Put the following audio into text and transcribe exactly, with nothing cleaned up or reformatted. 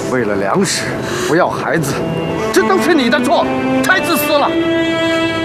为了粮食不要孩子，这都是你的错，太自私了。